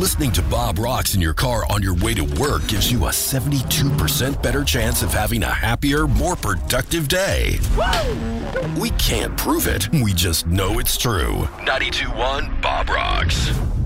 Listening to Bob Rocks in your car on your way to work gives you a 72% better chance of having a happier, more productive day. Woo! We can't prove it. We just know it's true. 92.1 Bob Rocks.